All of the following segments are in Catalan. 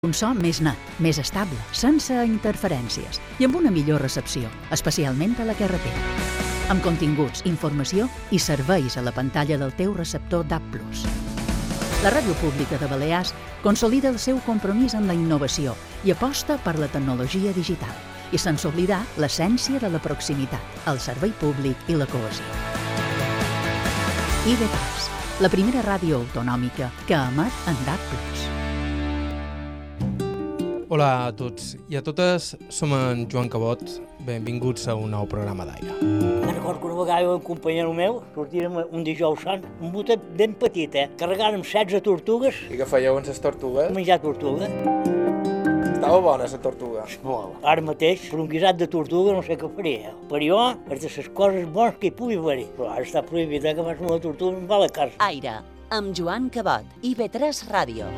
Un so més net, més estable, sense interferències i amb una millor recepció, especialment a la carretera. Amb continguts, informació i serveis a la pantalla del teu receptor DAB+. La Ràdio Pública de Balears consolida el seu compromís amb la innovació i aposta per la tecnologia digital, i sense oblidar l'essència de la proximitat, el servei públic i la cohesió. IB3, la primera ràdio autonòmica que emet en DAB+. Hola a tots i a totes, som en Joan Cabot, benvinguts a un nou programa d'Aire. Me'n recordo que una vegada un companyero meu sortíem un dijous sant, un botet ben petit, carregàrem 16 tortugues. I què fèieu amb les tortugues? Menjar tortuga. Estava bona la tortuga. Molt. Ara mateix, per un guisat de tortuga no sé què faria. Per jo, és de les coses bones que hi pugui haver. Però ara està prohibit que fas una tortuga i em va a la casa. Aire, amb Joan Cabot, IB3 Ràdio.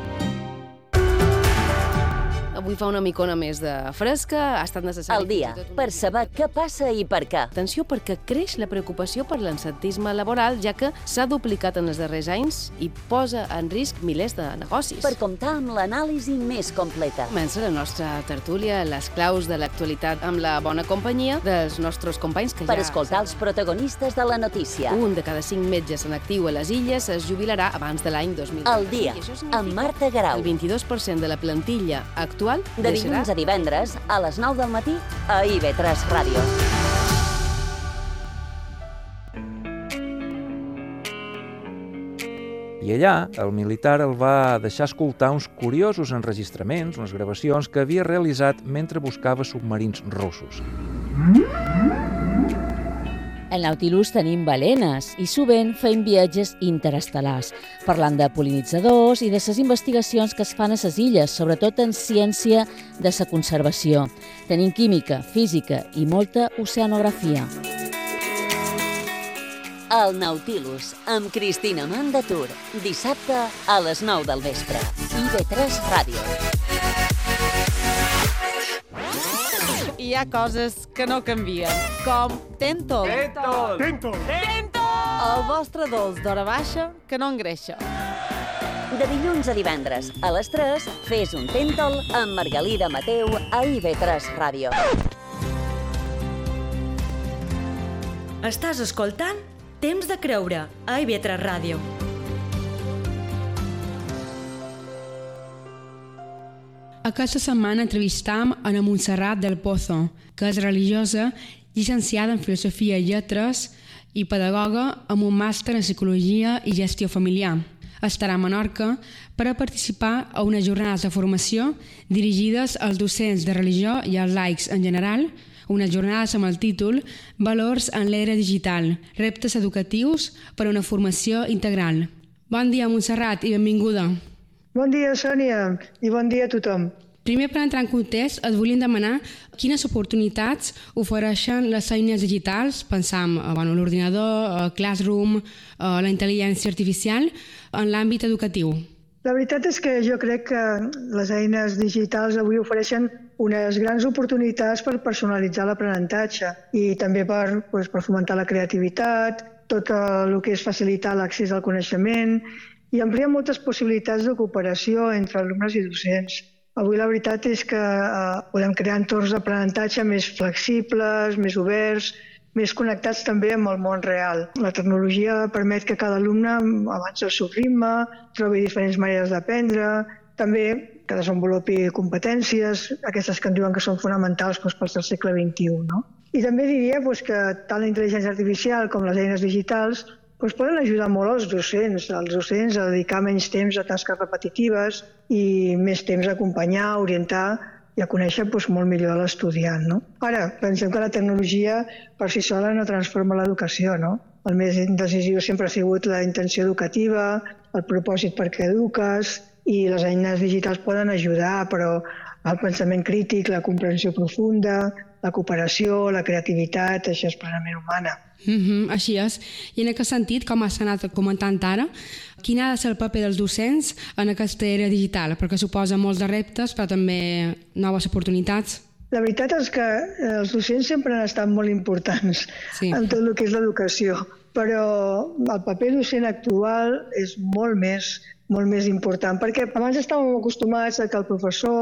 Avui fa una micona més de fresca, ha estat necessari... Al dia, per saber què passa i per què. Atenció, perquè creix la preocupació per l'absentisme laboral, ja que s'ha duplicat en els darrers anys i posa en risc milers de negocis. Per comptar amb l'anàlisi més completa. Comença la nostra tertúlia, les claus de l'actualitat, amb la bona companyia dels nostres companys que per escoltar els protagonistes de la notícia. Un de cada 5 metges en actiu a les Illes es jubilarà abans de l'any 2020. Al dia, amb Marta Garau. El 22% de la plantilla actual de dilluns a divendres, a les 9 del matí, a IB3 Ràdio. I allà, el militar el va deixar escoltar uns curiosos enregistraments, unes gravacions que havia realitzat mentre buscava submarins russos. Al Nautilus tenim balenes i sovint fem viatges interestel·lars, parlant de pol·linitzadors i de les investigacions que es fan a les illes, sobretot en ciència de la conservació. Tenim química, física i molta oceanografia. El Nautilus, amb Cristina Mandatur, dissabte a les 9 del vespre. IB3 Ràdio. Hi ha coses que no canvien, com Tentol. Tentol! Tentol! Tentol! El vostre dolç d'hora baixa que no engreixa. De dilluns a divendres, a les 3, fes un Tentol amb Margalida Mateu a IB3 Ràdio. Estàs escoltant Temps de Creure a IB3 Ràdio. Aquesta setmana entrevistam a Montserrat del Pozo, que és religiosa, llicenciada en Filosofia i Lletres i pedagoga amb un màster en Psicologia i Gestió Familiar. Estarà a Menorca per a participar a unes jornades de formació dirigides als docents de religió i als laics en general, unes jornades amb el títol Valors en l'era digital, reptes educatius per a una formació integral. Bon dia, Montserrat, i benvinguda. Bon dia, Sònia, i bon dia a tothom. Primer, per entrar en context, et volíem demanar quines oportunitats ofereixen les eines digitals, pensam en l'ordinador, el Classroom, la intel·ligència artificial, en l'àmbit educatiu. La veritat és que jo crec que les eines digitals avui ofereixen unes grans oportunitats per personalitzar l'aprenentatge i també per fomentar la creativitat, tot el que és facilitar l'accés al coneixement i ampliar moltes possibilitats de cooperació entre alumnes i docents. Avui la veritat és que podem crear entorns d'aprenentatge més flexibles, més oberts, més connectats també amb el món real. La tecnologia permet que cada alumne avanci al seu ritme, trobi diferents maneres d'aprendre, també que desenvolupi competències, aquestes que en diuen que són fonamentals pels del segle XXI. I també diria que tant la intel·ligència artificial com les eines digitals poden ajudar molt als docents a dedicar menys temps a tasques repetitives i més temps a acompanyar, orientar i a conèixer molt millor l'estudiant. Ara, pensem que la tecnologia per si sola no transforma l'educació. El més decisiu sempre ha sigut la intenció educativa, el propòsit per què eduques, i les eines digitals poden ajudar, però el pensament crític, la comprensió profunda, la cooperació, la creativitat, això és plenament humana. Així és. I en aquest sentit, com has anat comentant ara, quin ha de ser el paper dels docents en aquesta era digital? Perquè suposa molts de reptes, però també noves oportunitats. La veritat és que els docents sempre han estat molt importants en tot el que és l'educació, però el paper docent actual és molt més molt més important, perquè abans estàvem acostumats a que el professor